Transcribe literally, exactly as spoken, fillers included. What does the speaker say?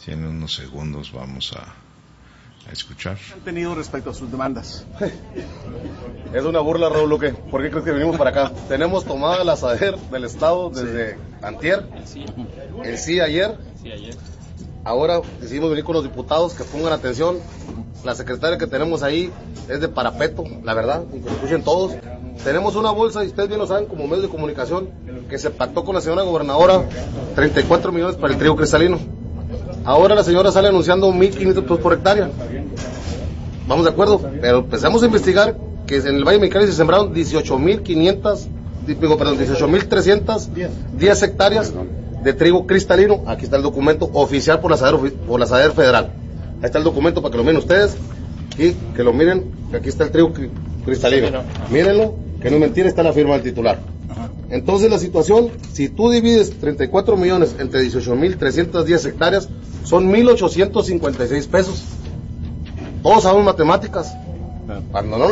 Si en unos segundos vamos a, a escuchar. ¿Qué han tenido respecto a sus demandas? Es una burla, Raúl Luque. ¿Por qué crees que venimos para acá? Tenemos tomada la SADER del Estado desde sí. antier, el sí ayer. Sí, ayer. Ahora decidimos venir con los diputados que pongan atención. La secretaria que tenemos ahí es de parapeto, la verdad, y que lo escuchen todos. Tenemos una bolsa, y ustedes bien lo saben, como medios de comunicación, que se pactó con la señora gobernadora, treinta y cuatro millones para el trigo cristalino. Ahora la señora sale anunciando mil quinientos pesos por hectárea. Vamos de acuerdo, pero empezamos a investigar que en el Valle Mexicali se sembraron dieciocho mil quinientas, digo, perdón, dieciocho mil trescientas diez hectáreas de trigo cristalino. Aquí está el documento oficial por la SADER, por la SADER federal. Ahí está el documento para que lo miren ustedes y que lo miren, que aquí está el trigo cristalino. Mírenlo, que no es mentira, está la firma del titular. Entonces la situación, si tú divides treinta y cuatro millones entre dieciocho mil trescientas diez hectáreas, son mil ochocientos cincuenta y seis pesos. Todos sabemos matemáticas. Cuando no